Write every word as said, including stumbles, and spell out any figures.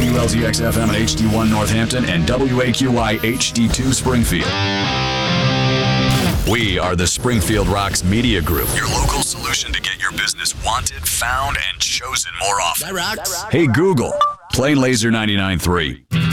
W L Z X F M at H D one Northampton and W A Q I H D two Springfield. We are the Springfield Rocks Media Group, your local solution to get your business wanted, found, and chosen more often. That rocks. Hey, Google, play Laser ninety-nine point three.